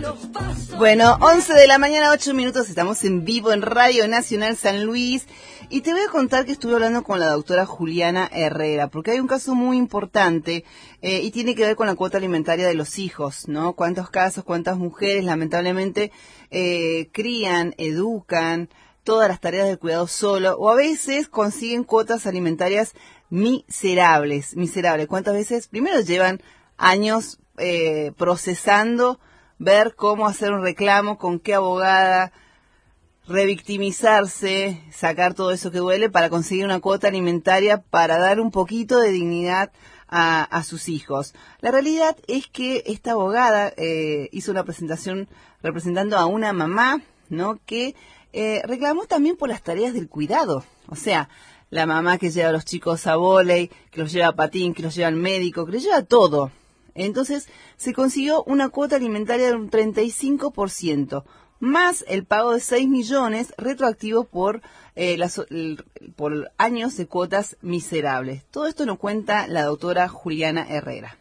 Bueno, 11 de la mañana, 8 minutos, estamos en vivo en Radio Nacional San Luis y te voy a contar que estuve hablando con la doctora Juliana Herrera, porque hay un caso muy importante y tiene que ver con la cuota alimentaria de los hijos, ¿no? Cuántos casos, cuántas mujeres lamentablemente crían, educan todas las tareas de cuidado solo, o a veces consiguen cuotas alimentarias miserables. ¿Cuántas veces? Primero llevan años procesando, ver cómo hacer un reclamo, con qué abogada, revictimizarse, sacar todo eso que duele para conseguir una cuota alimentaria para dar un poquito de dignidad a sus hijos. La realidad es que esta abogada hizo una presentación representando a una mamá, ¿no?, que reclamó también por las tareas del cuidado. O sea, la mamá que lleva a los chicos a vóley, que los lleva a patín, que los lleva al médico, que los lleva a todo. Entonces se consiguió una cuota alimentaria de un 35%, más el pago de 6 millones retroactivo por años de cuotas miserables. Todo esto nos cuenta la doctora Juliana Herrera.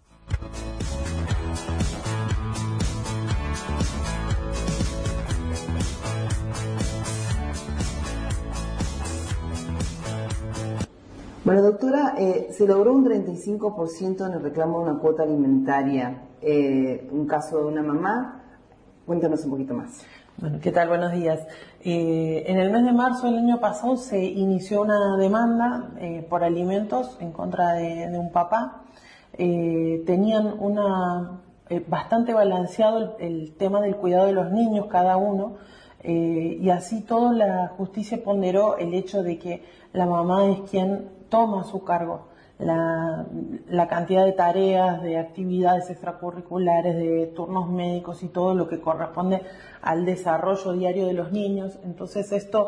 Bueno, doctora, se logró un 35% en el reclamo de una cuota alimentaria. Un caso de una mamá. Cuéntanos un poquito más. Bueno, ¿qué tal? Buenos días. En el mes de marzo del año pasado se inició una demanda por alimentos en contra de un papá. Tenían bastante balanceado el tema del cuidado de los niños cada uno. Y así todo la justicia ponderó el hecho de que la mamá es quien toma a su cargo la cantidad de tareas, de actividades extracurriculares, de turnos médicos y todo lo que corresponde al desarrollo diario de los niños. Entonces esto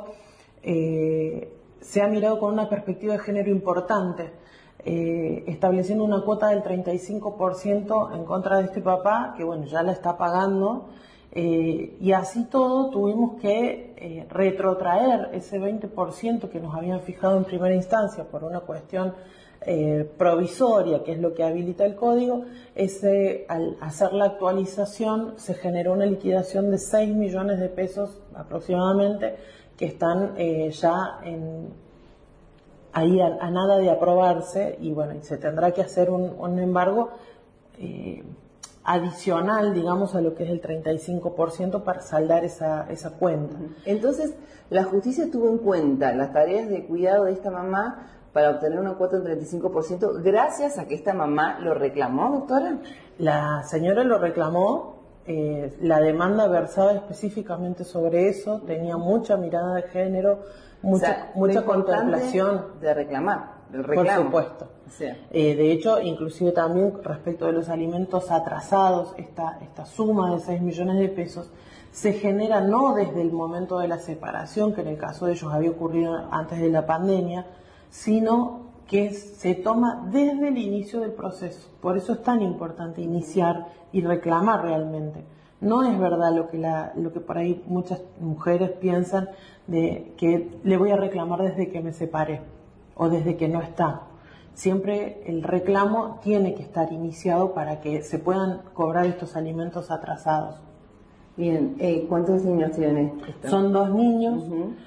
se ha mirado con una perspectiva de género importante, estableciendo una cuota del 35% en contra de este papá, que bueno, ya la está pagando. Y así todo tuvimos que retrotraer ese 20% que nos habían fijado en primera instancia por una cuestión provisoria, que es lo que habilita el código. Al hacer la actualización se generó una liquidación de 6 millones de pesos aproximadamente, que están ya ahí a nada de aprobarse, y bueno, se tendrá que hacer un embargo adicional, digamos, a lo que es el 35% para saldar esa cuenta. Entonces, la justicia tuvo en cuenta las tareas de cuidado de esta mamá para obtener una cuota del 35%, gracias a que esta mamá lo reclamó, doctora. La señora lo reclamó, la demanda versaba específicamente sobre eso, tenía mucha mirada de género, mucha contemplación. De reclamar. Por supuesto. Sí. De hecho, inclusive también respecto de los alimentos atrasados, esta suma de 6 millones de pesos se genera no desde el momento de la separación, que en el caso de ellos había ocurrido antes de la pandemia, sino que se toma desde el inicio del proceso. Por eso es tan importante iniciar y reclamar realmente. No es verdad lo que por ahí muchas mujeres piensan de que le voy a reclamar desde que me separé o desde que no está. Siempre el reclamo tiene que estar iniciado para que se puedan cobrar estos alimentos atrasados. Bien, ¿cuántos niños tienen? Son 2 niños,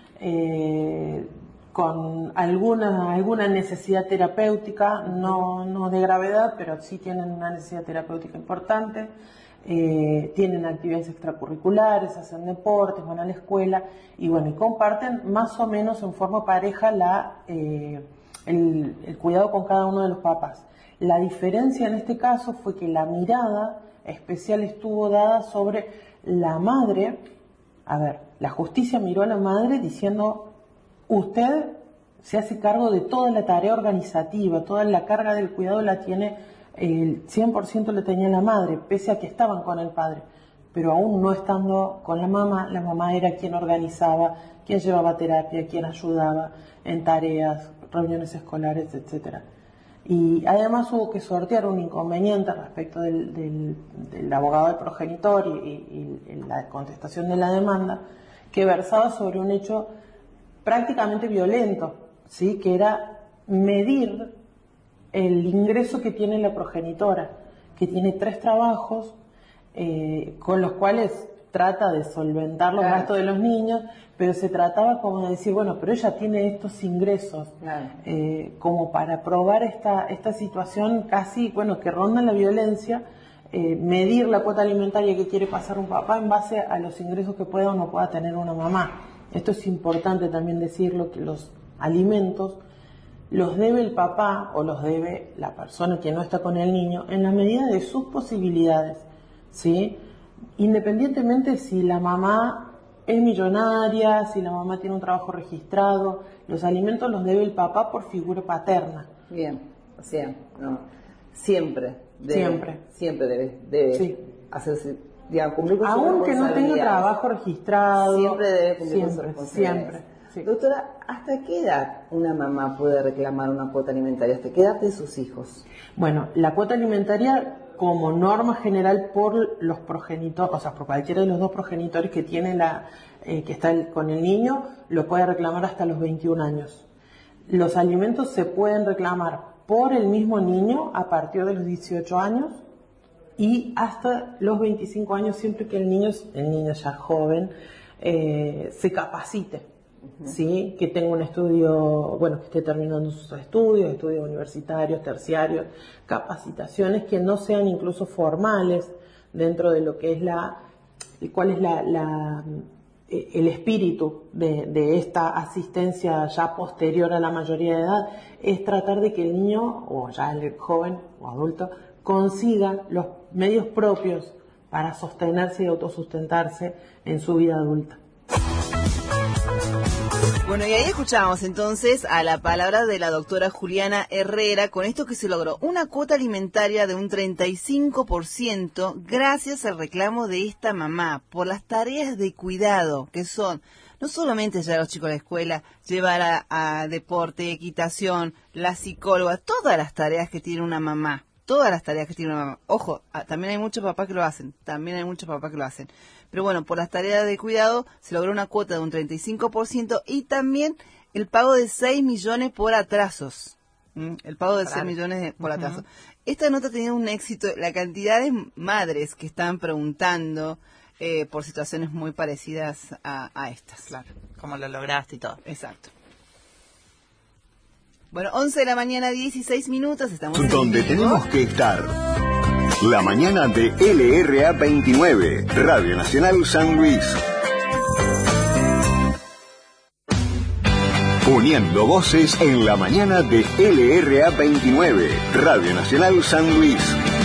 con alguna necesidad terapéutica, no de gravedad, pero sí tienen una necesidad terapéutica importante. Tienen actividades extracurriculares, hacen deportes, van a la escuela y bueno, y comparten más o menos en forma pareja el cuidado con cada uno de los papás. La diferencia en este caso fue que la mirada especial estuvo dada sobre la madre. A ver, la justicia miró a la madre diciendo: usted se hace cargo de toda la tarea organizativa, toda la carga del cuidado la tiene, el 100% la tenía la madre, pese a que estaban con el padre. Pero aún no estando con la mamá era quien organizaba, quien llevaba terapia, quien ayudaba en tareas, reuniones escolares, etcétera. Y además hubo que sortear un inconveniente respecto del abogado del progenitor y la contestación de la demanda, que versaba sobre un hecho prácticamente violento, ¿sí? Que era medir el ingreso que tiene la progenitora, que tiene 3 trabajos, con los cuales trata de solventar los gastos de los niños, pero se trataba como de decir, bueno, pero ella tiene estos ingresos, como para probar esta situación casi, bueno, que ronda la violencia, medir la cuota alimentaria que quiere pasar un papá en base a los ingresos que pueda o no pueda tener una mamá. Esto es importante también decirlo, que los alimentos los debe el papá o los debe la persona que no está con el niño en la medida de sus posibilidades, ¿sí? Independientemente si la mamá es millonaria, si la mamá tiene un trabajo registrado, los alimentos los debe el papá por figura paterna. Bien, o sea, no, siempre debe sí. hacerse, digamos, cumplir con su aunque no responsabilidad. tenga trabajo registrado, Siempre debe cumplir con su responsabilidad. Siempre. Sí. Doctora, ¿hasta qué edad una mamá puede reclamar una cuota alimentaria? ¿Hasta qué edad de sus hijos? Bueno, la cuota alimentaria, como norma general por los progenitores, o sea, por cualquiera de los dos progenitores que tiene que está con el niño, lo puede reclamar hasta los 21 años. Los alimentos se pueden reclamar por el mismo niño a partir de los 18 años y hasta los 25 años, siempre que el niño ya joven, se capacite. ¿Sí? Que tenga un estudio, bueno, que esté terminando sus estudios universitarios, terciarios, capacitaciones que no sean incluso formales dentro de lo que es cuál es el espíritu de esta asistencia ya posterior a la mayoría de edad, es tratar de que el niño, o ya el joven o adulto, consiga los medios propios para sostenerse y autosustentarse en su vida adulta. Bueno, y ahí escuchamos entonces a la palabra de la doctora Juliana Herrera con esto que se logró, una cuota alimentaria de un 35% gracias al reclamo de esta mamá por las tareas de cuidado que son no solamente llevar a los chicos a la escuela, llevar a deporte, equitación, la psicóloga, todas las tareas que tiene una mamá. Todas las tareas que tiene una mamá. Ojo, también hay muchos papás que lo hacen. Pero bueno, por las tareas de cuidado se logró una cuota de un 35% y también el pago de 6 millones por atrasos. El pago de 6 millones por atrasos. Esta nota ha tenido un éxito. La cantidad de madres que están preguntando por situaciones muy parecidas a estas. Claro, cómo lo lograste y todo. Exacto. Bueno, 11 de la mañana, 16 minutos, estamos donde tenemos que estar. La mañana de LRA 29, Radio Nacional San Luis. Uniendo voces en la mañana de LRA 29, Radio Nacional San Luis.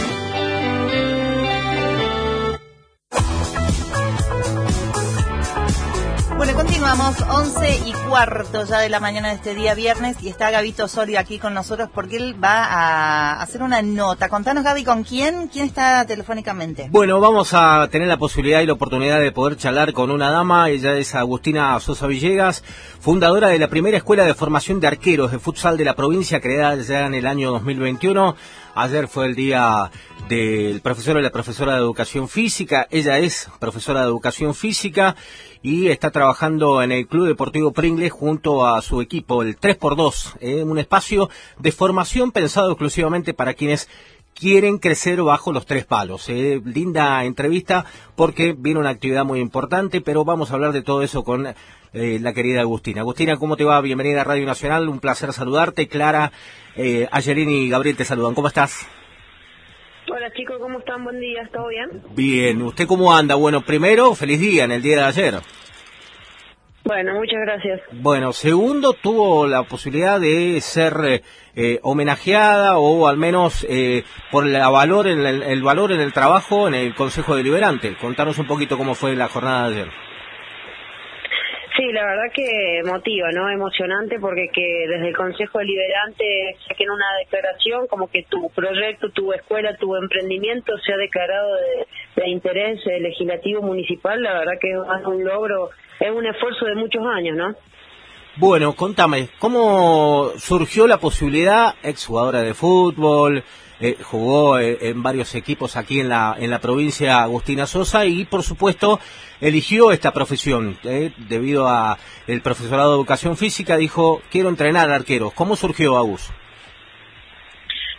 Bueno, continuamos, 11:15 ya de la mañana de este día viernes y está Gabito Osorio aquí con nosotros porque él va a hacer una nota. Contanos, Gaby, ¿con quién? ¿Quién está telefónicamente? Bueno, vamos a tener la posibilidad y la oportunidad de poder charlar con una dama. Ella es Agustina Sosa Villegas, fundadora de la primera escuela de formación de arqueros de futsal de la provincia, creada ya en el año 2021. Ayer fue el día del profesor y la profesora de educación física. Ella es profesora de educación física y está trabajando en el Club Deportivo Pringles junto a su equipo, el 3x2, un espacio de formación pensado exclusivamente para quienes quieren crecer bajo los 3 palos. Linda entrevista porque viene una actividad muy importante, pero vamos a hablar de todo eso con la querida Agustina. Agustina, ¿cómo te va? Bienvenida a Radio Nacional, un placer saludarte. Clara, Ayelín y Gabriel te saludan. ¿Cómo estás? Hola chicos, ¿cómo están? Buen día, ¿todo bien? Bien, ¿usted cómo anda? Bueno, primero, feliz día en el día de ayer. Bueno, muchas gracias. Bueno, segundo, tuvo la posibilidad de ser homenajeada o al menos por el valor en el trabajo en el Consejo Deliberante. Contanos un poquito cómo fue la jornada de ayer. Sí, la verdad que emotiva, ¿no? Emocionante porque que desde el Consejo Deliberante saquen una declaración como que tu proyecto, tu escuela, tu emprendimiento se ha declarado de interés legislativo municipal. La verdad que es un logro, es un esfuerzo de muchos años, ¿no? Bueno, contame, ¿cómo surgió la posibilidad, exjugadora de fútbol, jugó en varios equipos aquí en la provincia, Agustina Sosa, y por supuesto eligió esta profesión, debido a el profesorado de educación física, dijo, quiero entrenar arqueros. ¿Cómo surgió, Agus?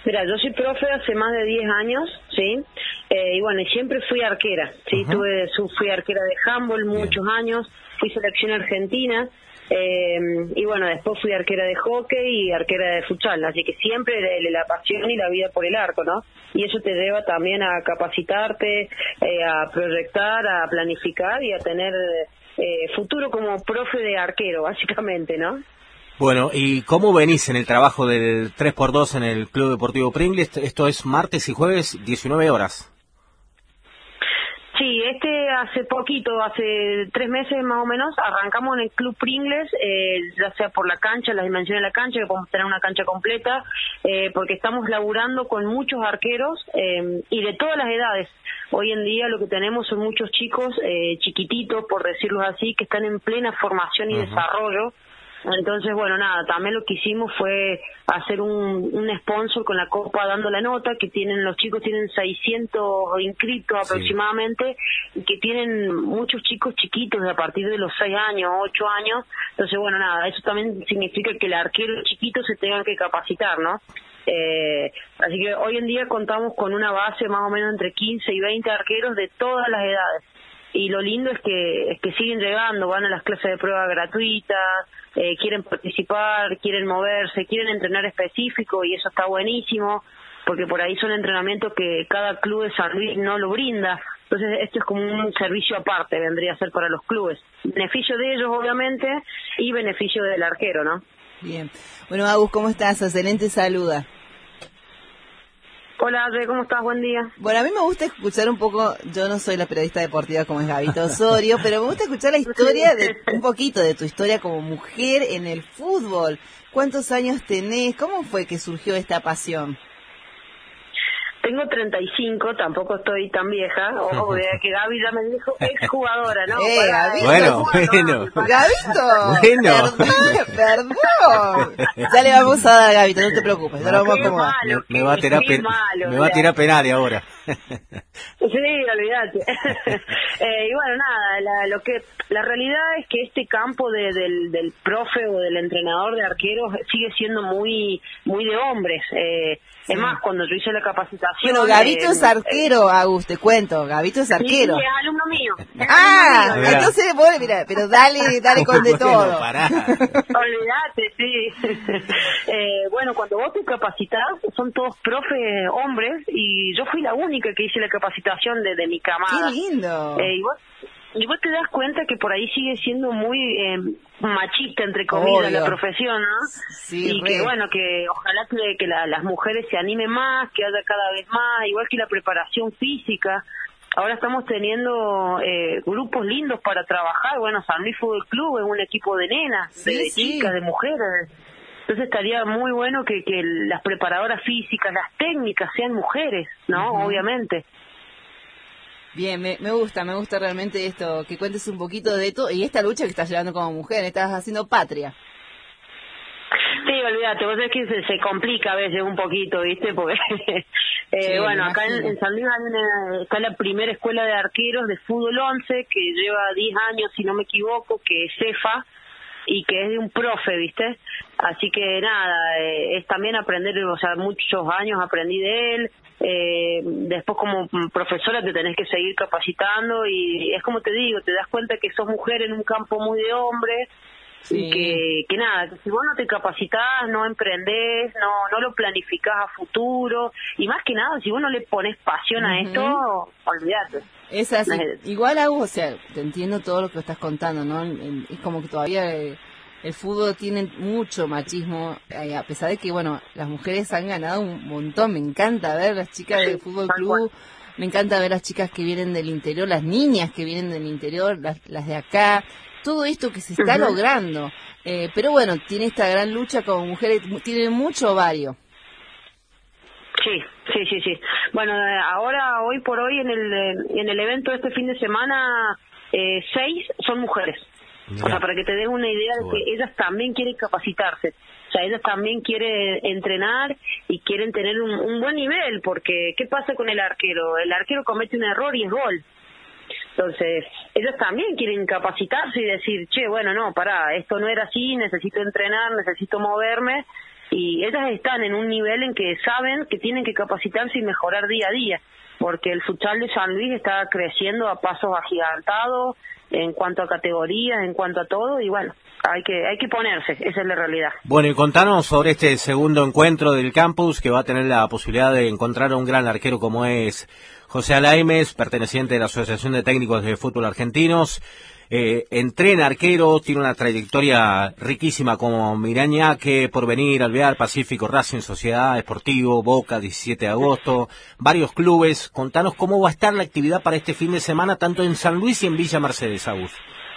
Mira, yo soy profe hace más de 10 años, ¿sí? Y bueno, y siempre fui arquera, ¿sí? Fui arquera de handball muchos años, fui selección argentina, y bueno, después fui arquera de hockey y arquera de futsal, así que siempre la pasión y la vida por el arco, ¿no? Y eso te lleva también a capacitarte, a proyectar, a planificar y a tener futuro como profe de arquero, básicamente, ¿no? Bueno, ¿y cómo venís en el trabajo del 3x2 en el Club Deportivo Pringles? Esto es martes y jueves, 19 horas. Sí, hace poquito, hace 3 meses más o menos, arrancamos en el Club Pringles, ya sea por la cancha, las dimensiones de la cancha, que podemos tener una cancha completa, porque estamos laburando con muchos arqueros y de todas las edades. Hoy en día lo que tenemos son muchos chicos chiquititos, por decirlo así, que están en plena formación y desarrollo. Entonces, bueno, nada, también lo que hicimos fue hacer un sponsor con la Copa Dando la Nota, que los chicos tienen 600 inscritos aproximadamente, y que tienen muchos chicos chiquitos de a partir de los 6 años, 8 años. Entonces, bueno, nada, eso también significa que el arquero chiquito se tenga que capacitar, ¿no? Así que hoy en día contamos con una base más o menos entre 15 y 20 arqueros de todas las edades. Y lo lindo es que siguen llegando, van a las clases de prueba gratuitas, quieren participar, quieren moverse, quieren entrenar específico, y eso está buenísimo, porque por ahí son entrenamientos que cada club de San Luis no lo brinda. Entonces esto es como un servicio aparte, vendría a ser para los clubes. Beneficio de ellos, obviamente, y beneficio del arquero, ¿no? Bien. Bueno, Agus, ¿cómo estás? Excelente, saluda. Hola, Adri, ¿cómo estás? Buen día. Bueno, a mí me gusta escuchar un poco, yo no soy la periodista deportiva como es Gabito Osorio, pero me gusta escuchar la historia, un poquito de tu historia como mujer en el fútbol. ¿Cuántos años tenés? ¿Cómo fue que surgió esta pasión? Tengo 35, tampoco estoy tan vieja. Ojo, que Gaby ya me dijo exjugadora, ¿no? Bueno. Gabito. Perdón. Ya le vamos a dar a Gabito, no te preocupes, ya lo vamos a acomodar. Me va a tirar penales ahora. Sí, olvídate. Y bueno, nada, la realidad es que este campo del profe o del entrenador de arqueros sigue siendo muy de hombres. Es más, cuando yo hice la capacitación... Bueno, Gabito es arquero, Agus, te cuento. Gabito es arquero. Sí, es alumno mío. Entonces, bueno, mira, pero dale con de todo. Olvídate, sí. Bueno, cuando vos te capacitás, son todos profes hombres, y yo fui la única que hice la capacitación de mi camada. ¡Qué lindo! Y vos te das cuenta que por ahí sigue siendo muy machista, entre comillas, la profesión, ¿no? Sí, y que bueno, que ojalá que las mujeres se animen más, que haya cada vez más, igual que la preparación física. Ahora estamos teniendo grupos lindos para trabajar. Bueno, San Luis Fútbol Club es un equipo de nenas, de chicas, de mujeres. Entonces estaría muy bueno que las preparadoras físicas, las técnicas sean mujeres, ¿no? Obviamente. Bien, me gusta realmente esto, que cuentes un poquito de todo y esta lucha que estás llevando como mujer, estás haciendo patria. Sí, olvídate, vos sabés que se complica a veces un poquito, ¿viste? Porque, bueno, acá en San Luis está la primera escuela de arqueros de fútbol 11, que lleva 10 años, si no me equivoco, que es CEFA, y que es de un profe, ¿viste? Así que nada, es también aprender, o sea, muchos años aprendí de él. Después como profesora te tenés que seguir capacitando, y es como te digo, te das cuenta que sos mujer en un campo muy de hombre. Sí. Y que nada, que si vos no te capacitás, no emprendés, no lo planificás a futuro, y más que nada, si vos no le pones pasión a esto, olvídate. Es así. Igual, Agus, o sea, te entiendo todo lo que estás contando, ¿no? Es como que todavía el fútbol tiene mucho machismo, a pesar de que, bueno, las mujeres han ganado un montón. Me encanta ver las chicas del Fútbol Club, me encanta ver las chicas que vienen del interior, las niñas que vienen del interior, las de acá, todo esto que se está logrando. Pero bueno, tiene esta gran lucha como mujeres, tiene mucho ovario. Sí. Bueno, ahora, hoy por hoy, en el evento de este fin de semana, 6 son mujeres. O sea, para que te des una idea de que ellas también quieren capacitarse. O sea, ellas también quieren entrenar y quieren tener un buen nivel, porque ¿qué pasa con el arquero? El arquero comete un error y es gol. Entonces, ellos también quieren capacitarse y decir, che, bueno, no, pará, esto no era así, necesito entrenar, necesito moverme. y ellas están en un nivel en que saben que tienen que capacitarse y mejorar día a día, porque el futsal de San Luis está creciendo a pasos agigantados en cuanto a categorías, en cuanto a todo, y bueno, hay que ponerse, esa es la realidad. Bueno, y contanos sobre este segundo encuentro del campus, que va a tener la posibilidad de encontrar a un gran arquero como es José Alaimes, perteneciente de la Asociación de Técnicos de Fútbol Argentinos. Entrena arquero, tiene una trayectoria riquísima como Mirañaque, Porvenir, Alvear, Pacífico, Racing, Sociedad, Sportivo, Boca, 17 de agosto, varios clubes. Contanos cómo va a estar la actividad para este fin de semana, tanto en San Luis y en Villa Mercedes, Agus.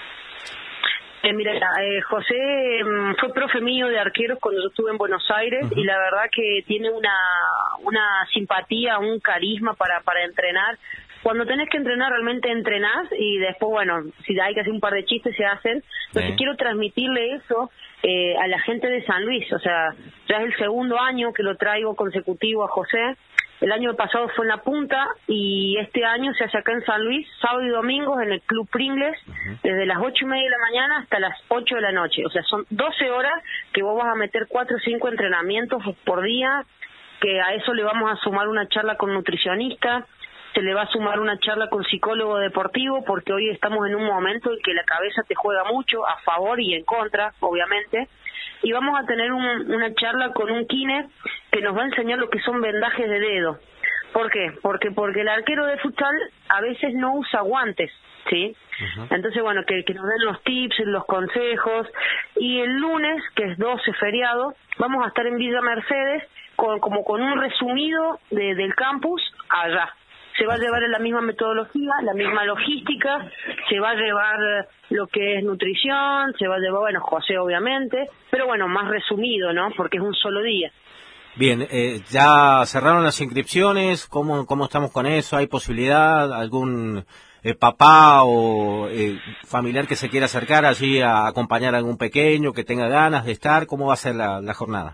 Mira, José fue profe mío de arqueros cuando yo estuve en Buenos Aires, y la verdad que tiene una simpatía, un carisma para entrenar. Cuando tenés que entrenar, realmente entrenás, y después, bueno, si hay que hacer un par de chistes, se hacen. Entonces quiero transmitirle eso a la gente de San Luis. O sea, ya es el segundo año que lo traigo consecutivo a José. El año pasado fue en La Punta, y este año se hace acá en San Luis, sábado y domingos, en el Club Pringles, desde las 8:30 de la mañana hasta las 8 de la noche. O sea, son 12 horas que vos vas a meter 4 o 5 entrenamientos por día, que a eso le vamos a sumar una charla con nutricionista, se le va a sumar una charla con psicólogo deportivo, porque hoy estamos en un momento en que la cabeza te juega mucho, a favor y en contra, obviamente, y vamos a tener una charla con un kine que nos va a enseñar lo que son vendajes de dedo. ¿Por qué? Porque el arquero de futsal a veces no usa guantes, ¿sí? Entonces, bueno, que nos den los tips, los consejos, y el lunes, que es 12 feriado, vamos a estar en Villa Mercedes con un resumido del campus allá. Se va a llevar la misma metodología, la misma logística, se va a llevar lo que es nutrición, se va a llevar, bueno, José obviamente, pero bueno, más resumido, ¿no? Porque es un solo día. Bien, ya cerraron las inscripciones, ¿cómo estamos con eso? ¿Hay posibilidad, algún papá o familiar que se quiera acercar allí a acompañar a algún pequeño que tenga ganas de estar? ¿Cómo va a ser la jornada?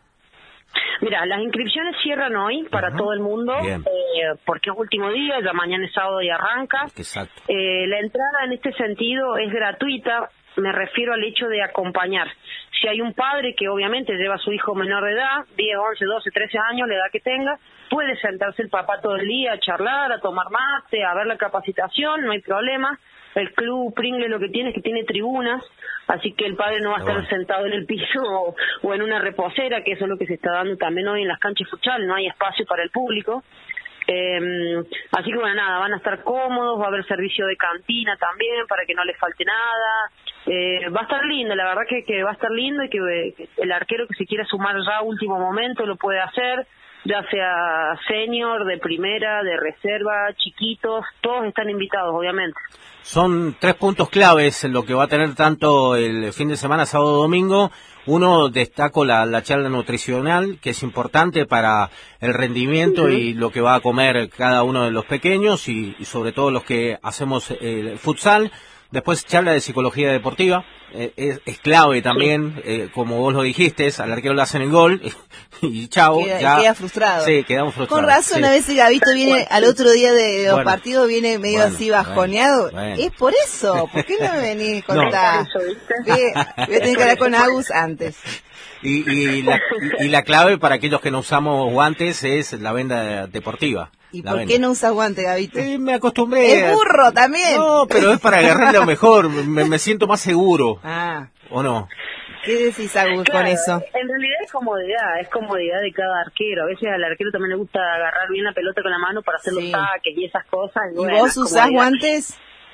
Mira, las inscripciones cierran hoy para todo el mundo, porque es último día, ya mañana es sábado y arranca. Exacto. La entrada en este sentido es gratuita, me refiero al hecho de acompañar. Si hay un padre que obviamente lleva a su hijo menor de edad, 10, 11, 12, 13 años, la edad que tenga, puede sentarse el papá todo el día a charlar, a tomar mate, a ver la capacitación, no hay problema. El Club Pringles lo que tiene es que tiene tribunas, así que el padre no va a estar sentado en el piso o en una reposera, que eso es lo que se está dando también hoy en las canchas de futsal, no hay espacio para el público. Así que bueno, nada, van a estar cómodos, va a haber servicio de cantina también para que no les falte nada. Va a estar lindo, la verdad que va a estar lindo, y que el arquero que se quiera sumar ya a último momento lo puede hacer, ya sea senior, de primera, de reserva, chiquitos, todos están invitados, obviamente. Son 3 puntos claves en lo que va a tener tanto el fin de semana, sábado, domingo. Uno, destaco la charla nutricional, que es importante para el rendimiento y lo que va a comer cada uno de los pequeños y sobre todo los que hacemos el futsal. Después, charla de psicología deportiva, es clave también, como vos lo dijiste, al arquero le hacen el gol y chao. Queda frustrado. Sí, quedamos frustrados. Con razón, a veces Gabito viene al otro día de los partidos, viene medio así bajoneado. Es por eso, ¿por qué no me venís a contar? Voy a tener que hablar con Agus antes. Y la clave para aquellos que no usamos guantes es la venda deportiva. ¿Y por qué no usas guante, Gabito? Me acostumbré. Es burro también. No, pero es para agarrar lo mejor. Me siento más seguro. ¿O no? ¿Qué decís, Agus, con eso? En realidad es comodidad de cada arquero. A veces al arquero también le gusta agarrar bien la pelota con la mano para hacer los saques y esas cosas. ¿Y vos usás guantes?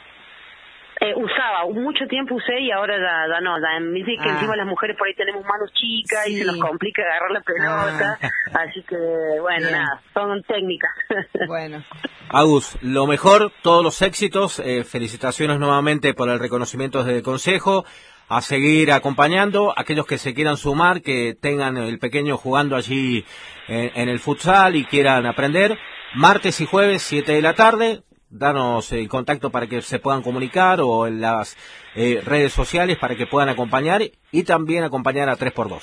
Usaba, mucho tiempo usé y ahora ya no, me dice que encima las mujeres por ahí tenemos manos chicas y se nos complica agarrar la pelota, así que bueno, nada, son técnicas. Bueno. Agus, lo mejor, todos los éxitos, felicitaciones nuevamente por el reconocimiento desde el Consejo, a seguir acompañando, aquellos que se quieran sumar, que tengan el pequeño jugando allí en el futsal y quieran aprender, martes y jueves, 7 de la tarde, danos el contacto para que se puedan comunicar o en las redes sociales para que puedan acompañar y también acompañar a 3x2.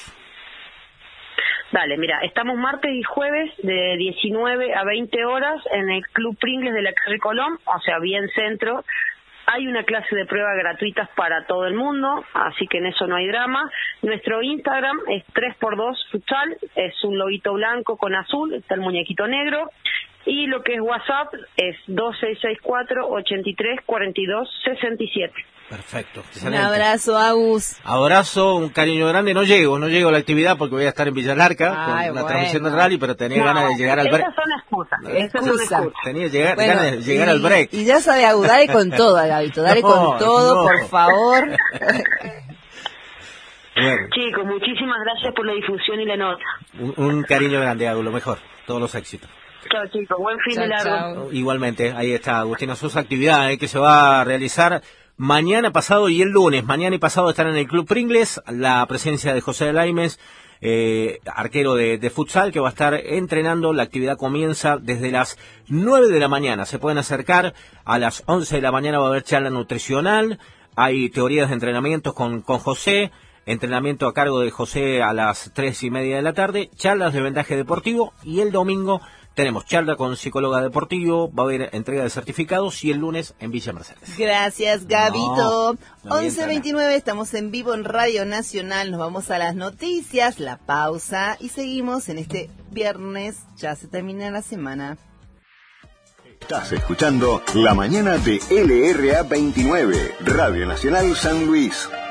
Dale, mira, estamos martes y jueves de 19 a 20 horas en el Club Pringles de la calle Colón, o sea, bien centro. Hay una clase de prueba gratuitas para todo el mundo, así que en eso no hay drama. Nuestro Instagram es 3x2 Futsal, es un loguito blanco con azul, está el muñequito negro. Y lo que es WhatsApp es 2664-834267. Perfecto. Un Excelente. abrazo, Agus. Abrazo, un cariño grande. No llego a la actividad porque voy a estar en Villalarca Ay, con la bueno. transmisión del rally, pero tenía ganas de llegar al break. Esas son excusas. Excusa. Tenía Bueno, ganas de llegar al break. Y ya sabe, Agus, dale con todo, Gabito, dale con todo, no. por favor. Bueno, Chicos, muchísimas gracias por la difusión y la nota. un cariño grande, Agus, lo mejor. Todos los éxitos. Chao, chicos, buen fin de Chao, largo. chao. Igualmente, ahí está Agustina Sosa, actividad que se va a realizar mañana, pasado y el lunes. Mañana y pasado estará en el Club Pringles la presencia de José de Laimes, arquero de futsal, que va a estar entrenando. La actividad comienza desde las 9 de la mañana. Se pueden acercar a las 11 de la mañana, va a haber charla nutricional. Hay teorías de entrenamientos con José. Entrenamiento a cargo de José a las 3:30 de la tarde. Charlas de vendaje deportivo. Y el domingo tenemos charla con psicóloga deportivo, va a haber entrega de certificados y el lunes en Villa Mercedes. Gracias, Gabito. No, bien, 11:29, estamos en vivo en Radio Nacional. Nos vamos a las noticias, la pausa y seguimos en este viernes. Ya se termina la semana. Estás escuchando La Mañana de LRA 29, Radio Nacional San Luis.